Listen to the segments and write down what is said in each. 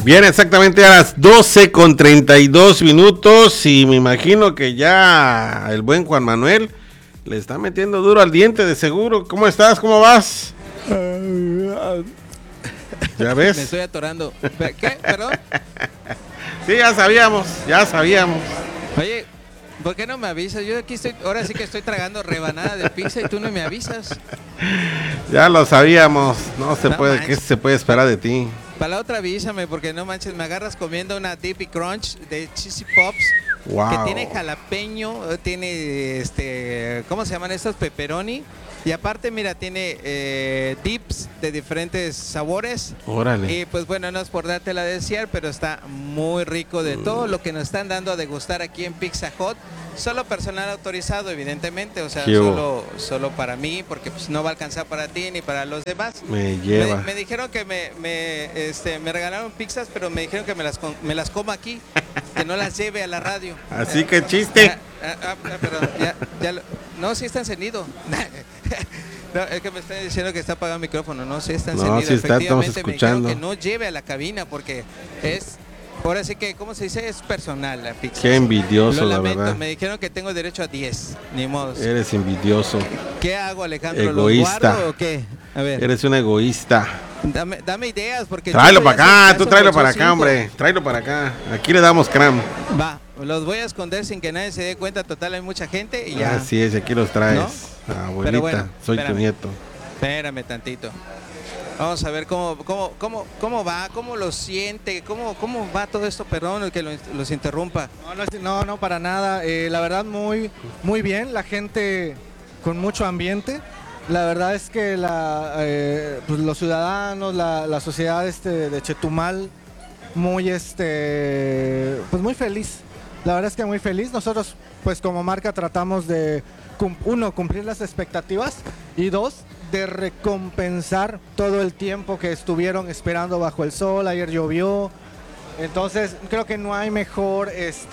Bien, exactamente a las 12:32 y me imagino que ya el buen Juan Manuel le está metiendo duro al diente de seguro. ¿Cómo estás? ¿Cómo vas? ¿Ya ves? Me estoy atorando. ¿Qué? ¿Perdón? Sí, ya sabíamos. Oye, ¿por qué no me avisas? Yo aquí estoy, ahora sí que estoy tragando rebanada de pizza y tú no me avisas. Ya lo sabíamos. No se No puede, manches. ¿qué se puede esperar de ti? Para la otra avísame, porque no manches, me agarras comiendo una Dippy Crunch de Cheesy Pops. Wow. Que tiene jalapeño, tiene ¿cómo se llaman estos? Pepperoni. Y aparte, mira, tiene dips de diferentes sabores. Órale. Y pues bueno, no es por dártela a desear, pero está muy rico de todo lo que nos están dando a degustar aquí en Pizza Hut. Solo personal autorizado, evidentemente, o sea, solo para mí, porque pues no va a alcanzar para ti ni para los demás. Me lleva. Me dijeron que me regalaron pizzas, pero me dijeron que me las coma aquí, que no las lleve a la radio. Así que chiste. Perdón, no, sí está encendido. No, es que me están diciendo que está apagado el micrófono, no, sí está encendido. No, sí está, estamos Efectivamente, escuchando. me dijeron que no lleve a la cabina porque es, ahora sí que, ¿cómo se dice? Es personal la pizza. Qué envidioso, Lo la lamento, verdad. me dijeron que tengo derecho a 10, ni modo. Eres envidioso. ¿Qué hago, Alejandro? Egoísta. ¿Los guardo o qué? A ver, Eres un egoísta. dame ideas porque... Tráelo tú para ya acá, haces tú caso tráelo con para sus acá, cinco. hombre. Tráelo para acá. Aquí le damos cram. Va, los voy a esconder sin que nadie se dé cuenta. Total, hay mucha gente y ya. Así es, aquí los traes. ¿No? Abuelita, Pero bueno, soy espérame. tu nieto. Espérame tantito. Vamos a ver cómo va, cómo lo siente, cómo va todo esto, perdón, el que los interrumpa. No, para nada. La verdad, muy bien. La gente con mucho ambiente. La verdad es que pues los ciudadanos, la sociedad de Chetumal, pues muy feliz. La verdad es que muy feliz. Nosotros, pues como marca, tratamos de, uno, cumplir las expectativas y dos, de recompensar todo el tiempo que estuvieron esperando bajo el sol. Ayer llovió. Entonces creo que no hay mejor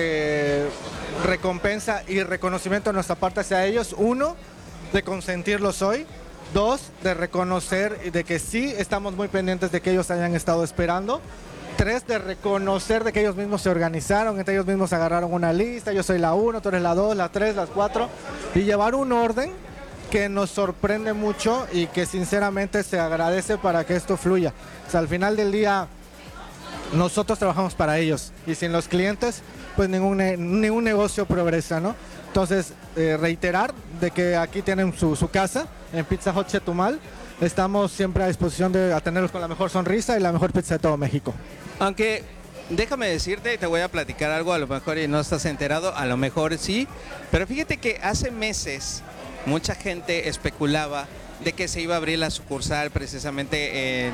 recompensa y reconocimiento de nuestra parte hacia ellos. Uno, de consentirlos hoy. Dos, de reconocer de que sí estamos muy pendientes de que ellos hayan estado esperando. Tres, de reconocer de que ellos mismos se organizaron, entre ellos mismos agarraron una lista. Yo soy la 1, tú eres la 2, la 3, la 4. Y llevar un orden que nos sorprende mucho y que sinceramente se agradece para que esto fluya. O sea, al final del día nosotros trabajamos para ellos y sin los clientes pues ningún negocio progresa, ¿no? Entonces reiterar de que aquí tienen su casa en Pizza Hut Chetumal. Estamos siempre a disposición de atenderlos con la mejor sonrisa y la mejor pizza de todo México. Aunque déjame decirte, te voy a platicar algo, a lo mejor y no estás enterado, a lo mejor sí, pero fíjate que hace meses mucha gente especulaba de que se iba a abrir la sucursal precisamente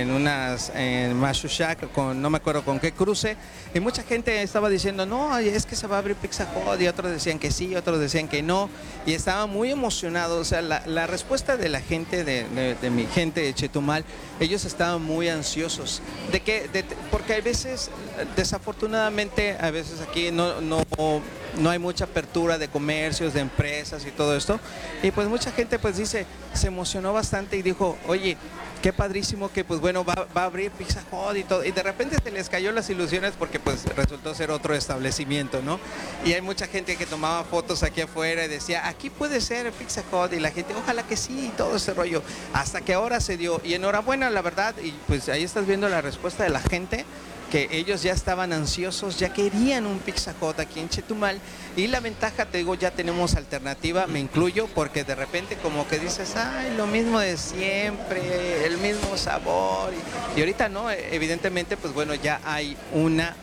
en Mashushak, no me acuerdo con qué cruce, y mucha gente estaba diciendo, no, es que se va a abrir Pizza Hut, y otros decían que sí, otros decían que no, y estaban muy emocionados. O sea, la respuesta de la gente, de mi gente de Chetumal, ellos estaban muy ansiosos, porque a veces, desafortunadamente, a veces aquí no hay mucha apertura de comercios, de empresas y todo esto, y pues mucha gente pues dice, se emocionó bastante y dijo, oye, qué padrísimo que pues bueno va a abrir Pizza Hut y todo, y de repente se les cayó las ilusiones porque pues resultó ser otro establecimiento, ¿no? Y hay mucha gente que tomaba fotos aquí afuera y decía, aquí puede ser Pizza Hut, y la gente, ojalá que sí, y todo ese rollo, hasta que ahora se dio, y enhorabuena, la verdad, y pues ahí estás viendo la respuesta de la gente, que ellos ya estaban ansiosos, ya querían un Pizza Hut aquí en Chetumal, y la ventaja, te digo, ya tenemos alternativa, me incluyo, porque de repente como que dices, ay, lo mismo de siempre, el mismo sabor, y ahorita no, evidentemente, pues bueno, ya hay una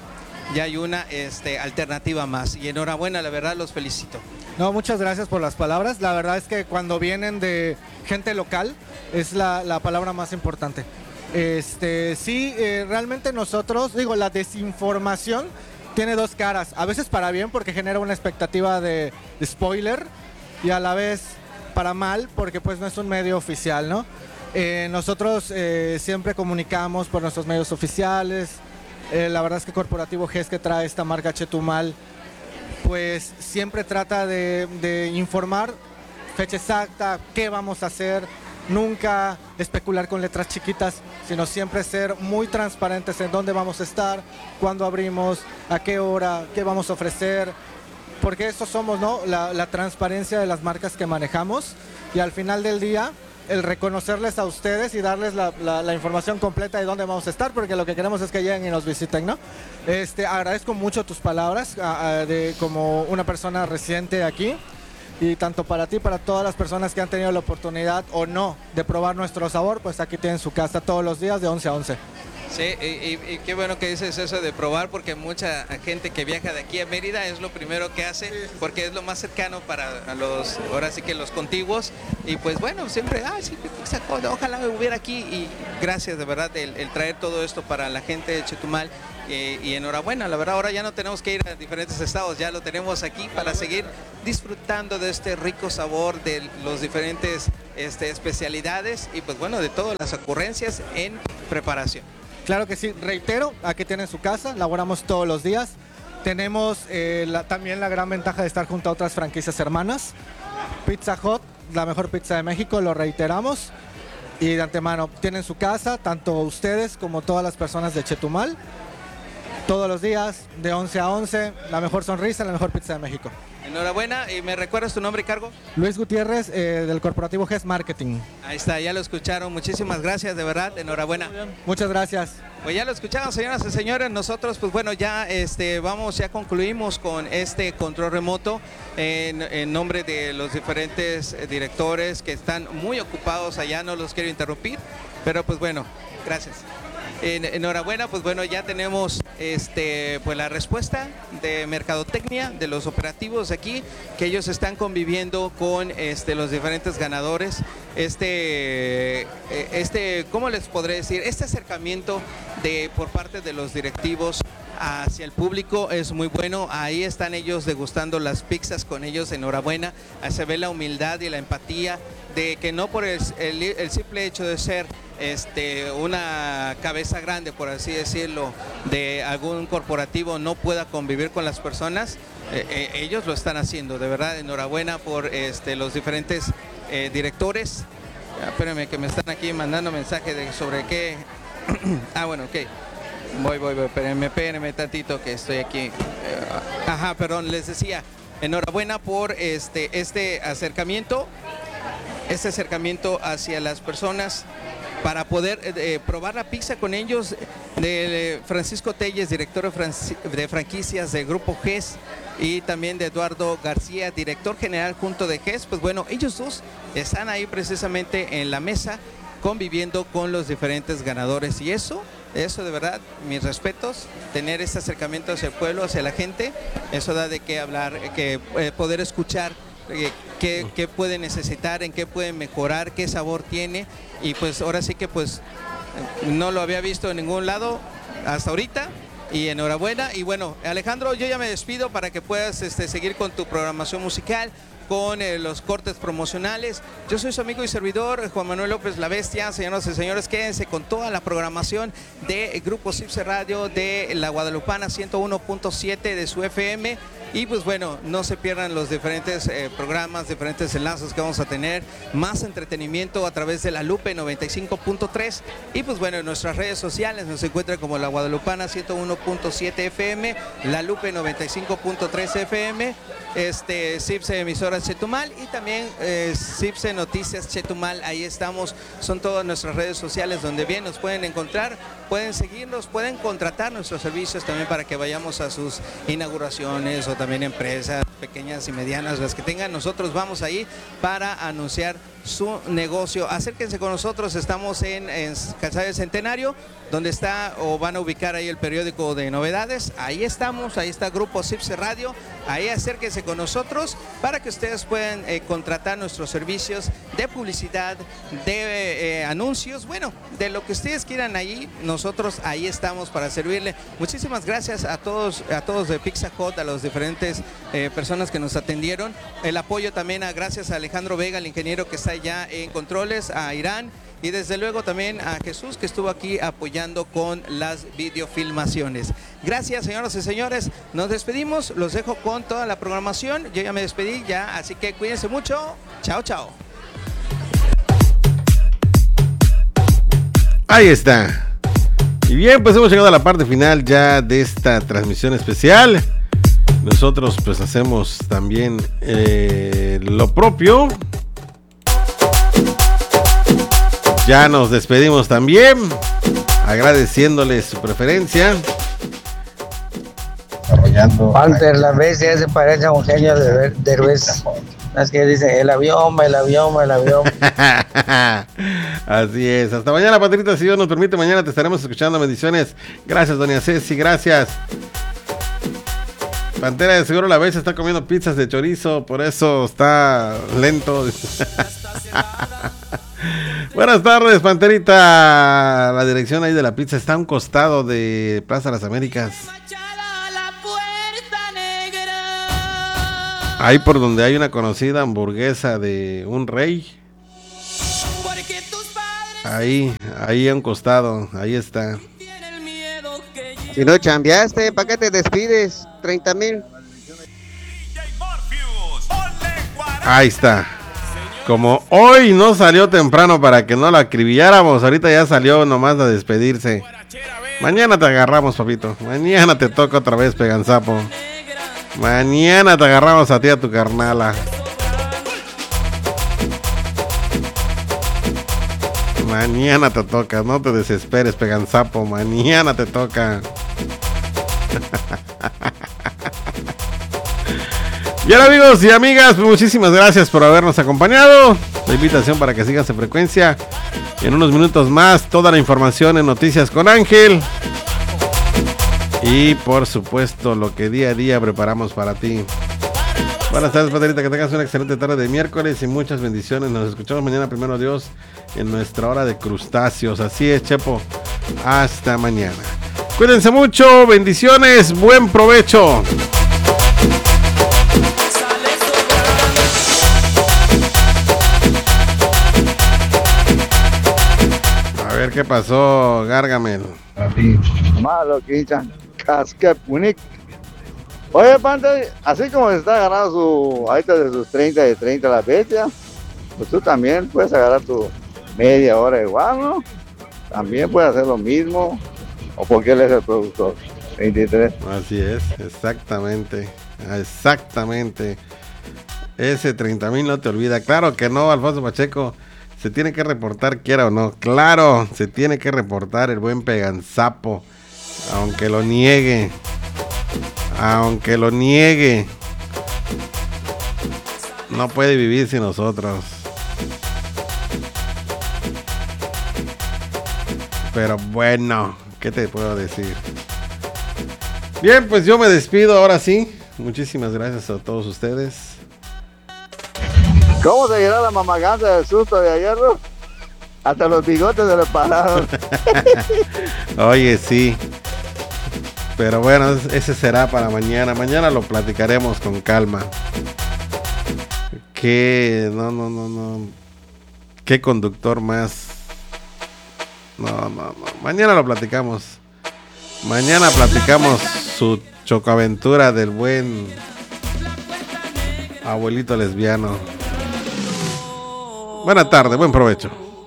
alternativa más, y enhorabuena, la verdad, los felicito. No, muchas gracias por las palabras. La verdad es que cuando vienen de gente local es la palabra más importante. Sí, realmente nosotros, la desinformación tiene dos caras, a veces para bien porque genera una expectativa de spoiler, y a la vez para mal porque pues no es un medio oficial, ¿no? Nosotros siempre comunicamos por nuestros medios oficiales. La verdad es que Corporativo GES, que trae esta marca Chetumal, pues siempre trata de informar fecha exacta, qué vamos a hacer, nunca especular con letras chiquitas, sino siempre ser muy transparentes en dónde vamos a estar, cuándo abrimos, a qué hora, qué vamos a ofrecer, porque eso somos, ¿no? La transparencia de las marcas que manejamos, y al final del día el reconocerles a ustedes y darles la información completa de dónde vamos a estar, porque lo que queremos es que lleguen y nos visiten, ¿no? Agradezco mucho tus palabras como una persona reciente aquí, y tanto para ti, para todas las personas que han tenido la oportunidad o no de probar nuestro sabor, pues aquí tienen su casa todos los días de 11 a 11. Sí, y qué bueno que dices eso de probar, porque mucha gente que viaja de aquí a Mérida es lo primero que hace, porque es lo más cercano para ahora sí que los contiguos, y pues bueno, siempre, sí, ojalá me hubiera aquí, y gracias de verdad el traer todo esto para la gente de Chetumal, y enhorabuena, la verdad ahora ya no tenemos que ir a diferentes estados, ya lo tenemos aquí para seguir disfrutando de este rico sabor de los diferentes especialidades, y pues bueno, de todas las ocurrencias en preparación. Claro que sí, reitero, aquí tienen su casa, laboramos todos los días. Tenemos también la gran ventaja de estar junto a otras franquicias hermanas. Pizza Hut, la mejor pizza de México, lo reiteramos. Y de antemano, tienen su casa, tanto ustedes como todas las personas de Chetumal. Todos los días, de 11 a 11, la mejor sonrisa, la mejor pizza de México. Enhorabuena, ¿y me recuerdas tu nombre y cargo? Luis Gutiérrez, del corporativo GES Marketing. Ahí está, ya lo escucharon, muchísimas gracias, de verdad, enhorabuena. Muchas gracias. Pues ya lo escucharon, señoras y señores, nosotros pues bueno, ya ya concluimos con este control remoto en nombre de los diferentes directores que están muy ocupados allá, no los quiero interrumpir, pero pues bueno, gracias. Enhorabuena, pues bueno, ya tenemos pues la respuesta de mercadotecnia, de los operativos aquí, que ellos están conviviendo con los diferentes ganadores. ¿Cómo les podré decir? Este acercamiento por parte de los directivos hacia el público es muy bueno. Ahí están ellos degustando las pizzas con ellos, enhorabuena. Se ve la humildad y la empatía de que no por el simple hecho de ser una cabeza grande, por así decirlo, de algún corporativo no pueda convivir con las personas. Ellos lo están haciendo, de verdad, enhorabuena por los diferentes directores. Espérenme que me están aquí mandando mensaje sobre qué. Bueno, ok. Voy, espérenme tantito que estoy aquí. Perdón, les decía, enhorabuena por este acercamiento hacia las personas para poder probar la pizza con ellos. De Francisco Telles, director de franquicias del Grupo GES, y también de Eduardo García, director general junto de GES. Pues bueno, ellos dos están ahí precisamente en la mesa conviviendo con los diferentes ganadores, y eso de verdad, mis respetos, tener este acercamiento hacia el pueblo, hacia la gente, eso da de qué hablar, que poder escuchar qué puede necesitar, en qué puede mejorar, qué sabor tiene, y pues ahora sí que pues no lo había visto en ningún lado hasta ahorita, y enhorabuena. Y bueno, Alejandro, yo ya me despido para que puedas seguir con tu programación musical, con los cortes promocionales. Yo soy su amigo y servidor, Juan Manuel López La Bestia. Señoras y señores, quédense con toda la programación de Grupo CIPSE Radio, de la Guadalupana 101.7 de su FM. Y pues bueno, no se pierdan los diferentes programas, diferentes enlaces que vamos a tener, más entretenimiento a través de la Lupe 95.3, y pues bueno, en nuestras redes sociales nos encuentran como la Guadalupana 101.7 FM, la Lupe 95.3 FM, CIPSE Emisoras Chetumal, y también CIPSE Noticias Chetumal. Ahí estamos, son todas nuestras redes sociales donde bien nos pueden encontrar, pueden seguirnos, pueden contratar nuestros servicios también para que vayamos a sus inauguraciones, o también empresas pequeñas y medianas, las que tengan. Nosotros vamos ahí para anunciar su negocio. Acérquense con nosotros, estamos en Calzada del Centenario, donde está o van a ubicar ahí el periódico de novedades. Ahí estamos, ahí está Grupo CIPSE Radio. Ahí acérquense con nosotros para que ustedes puedan contratar nuestros servicios de publicidad, de anuncios, bueno, de lo que ustedes quieran. Ahí nosotros ahí estamos para servirle. Muchísimas gracias a todos de Pizza Hut, a los diferentes personas que nos atendieron. El apoyo también gracias a Alejandro Vega, el ingeniero que está allá en controles, a Irán, y desde luego también a Jesús, que estuvo aquí apoyando con las videofilmaciones. Gracias, señoras y señores, nos despedimos, los dejo con toda la programación. Yo ya me despedí, así que cuídense mucho. Chao, chao. Ahí está. Y bien, pues hemos llegado a la parte final ya de esta transmisión especial. Nosotros pues hacemos también lo propio. Ya nos despedimos también, agradeciéndoles su preferencia. Walter, la bestia se parece a un genio de Derbez. Es que dice, el avión. Así es. Hasta mañana, Patrita, si Dios nos permite. Mañana te estaremos escuchando. Bendiciones. Gracias, doña Ceci, gracias. Pantera, de seguro la vez está comiendo pizzas de chorizo, por eso está lento. Buenas tardes, Panterita. La dirección ahí de la pizza está a un costado de Plaza Las Américas. Ahí por donde hay una conocida hamburguesa de un rey. Ahí a un costado, ahí está. Si no chambeaste, ¿para qué te despides? 30,000. Ahí está. Como hoy no salió temprano para que no la acribilláramos, ahorita ya salió nomás a despedirse. Mañana te agarramos, papito. Mañana te toca otra vez, Pegansapo. Mañana te agarramos a ti, a tu carnala. Mañana te toca, no te desesperes, Pegansapo. Mañana te toca. Bien, amigos y amigas, muchísimas gracias por habernos acompañado. La invitación para que sigas en frecuencia. En unos minutos más, toda la información en Noticias con Ángel. Y por supuesto, lo que día a día preparamos para ti. Buenas tardes, Paterita, que tengas una excelente tarde de miércoles y muchas bendiciones. Nos escuchamos mañana, primero Dios, en nuestra hora de crustáceos. Así es, Chepo. Hasta mañana. Cuídense mucho, bendiciones, buen provecho. A ver qué pasó, Gargamel. Malo, quinchan. Cascapunik. Oye, Pante, así como se está agarrando su ahorita de sus 30 de 30 la bestia, pues tú también puedes agarrar tu media hora igual, ¿no? También puedes hacer lo mismo. ¿O porque él es el productor? 23. Así es, exactamente. Exactamente. Ese 30,000 no te olvida. Claro que no, Alfonso Pacheco. Se tiene que reportar, quiera o no. Claro, se tiene que reportar el buen Pegansapo. Aunque lo niegue. Aunque lo niegue. No puede vivir sin nosotros. Pero bueno, ¿qué te puedo decir? Bien, pues yo me despido ahora sí. Muchísimas gracias a todos ustedes. ¿Cómo se llenó la mamaganza del susto de ayer, no? Hasta los bigotes se le pararon. Oye, sí. Pero bueno, ese será para mañana. Mañana lo platicaremos con calma. No. Qué conductor más. No. Mañana lo platicamos. Mañana platicamos su chocoaventura del buen abuelito lesbiano. Buena tarde, buen provecho.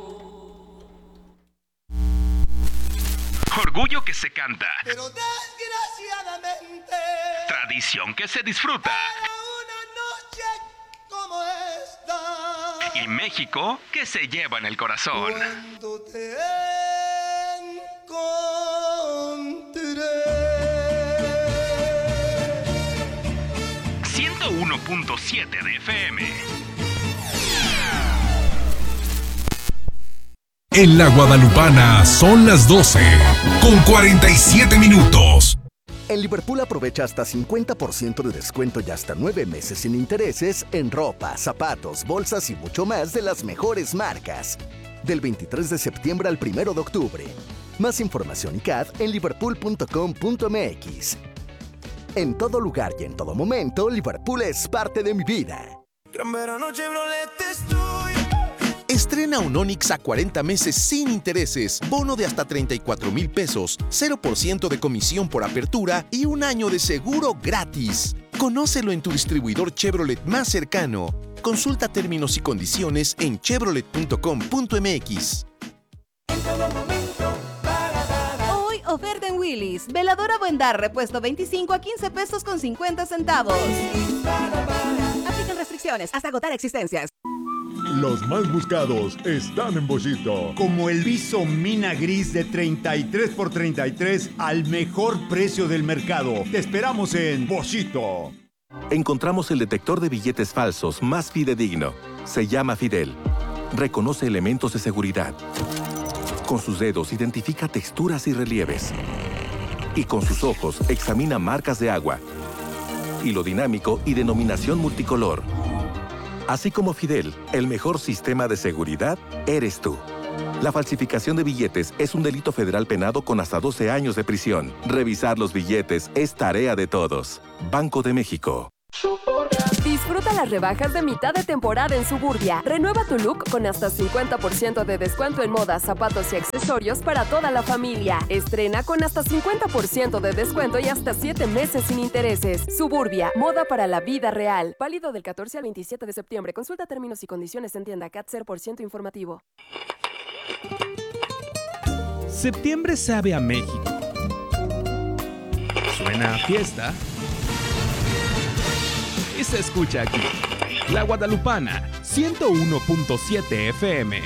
Orgullo que se canta. Pero desgraciadamente, Tradición que se disfruta. una noche como esta, Y México que se lleva en el corazón. cuando te encontré. 101.7 de FM. En la Guadalupana son las 12 con 47 minutos. En Liverpool aprovecha hasta 50% de descuento y hasta 9 meses sin intereses en ropa, zapatos, bolsas y mucho más de las mejores marcas. Del 23 de septiembre al 1 de octubre. Más información y CAD en liverpool.com.mx. En todo lugar y en todo momento, Liverpool es parte de mi vida. Gran verano Chevrolet estoy. Estrena un Onix a 40 meses sin intereses, bono de hasta 34,000 pesos, 0% de comisión por apertura y un año de seguro gratis. Conócelo en tu distribuidor Chevrolet más cercano. Consulta términos y condiciones en chevrolet.com.mx. En todo momento Oferta en Willy's. Veladora Buendar, repuesto 25 a 15 pesos con 50 centavos. Aplican restricciones hasta agotar existencias. Los más buscados están en Boschito. Como el Viso Mina Gris de 33 por 33 al mejor precio del mercado. Te esperamos en Boschito. Encontramos el detector de billetes falsos más fidedigno. Se llama Fidel. Reconoce elementos de seguridad. Con sus dedos identifica texturas y relieves. Y con sus ojos examina marcas de agua, hilo dinámico y denominación multicolor. Así como Fidel, el mejor sistema de seguridad eres tú. La falsificación de billetes es un delito federal penado con hasta 12 años de prisión. Revisar los billetes es tarea de todos. Banco de México. Disfruta las rebajas de mitad de temporada en Suburbia. Renueva tu look con hasta 50% de descuento en moda, zapatos y accesorios para toda la familia. Estrena con hasta 50% de descuento y hasta 7 meses sin intereses. Suburbia, moda para la vida real. Válido del 14 al 27 de septiembre. Consulta términos y condiciones en tienda CAT 0% informativo. Septiembre sabe a México. Suena a fiesta. Y se escucha aquí. La Guadalupana, 101.7 FM.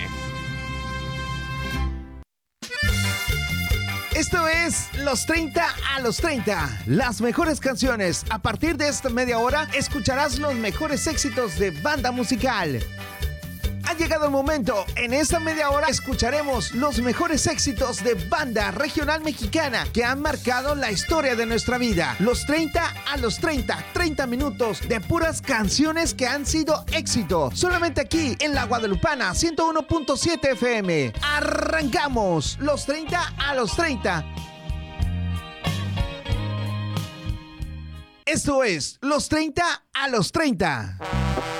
Esto es Los 30 a los 30. Las mejores canciones. A partir de esta media hora escucharás los mejores éxitos de banda musical. Ha llegado el momento. En esta media hora escucharemos los mejores éxitos de banda regional mexicana que han marcado la historia de nuestra vida. Los 30 a los 30. 30 minutos de puras canciones que han sido éxito. Solamente aquí en La Guadalupana 101.7 FM. ¡Arrancamos! Los 30 a los 30. Esto es Los 30 a los 30.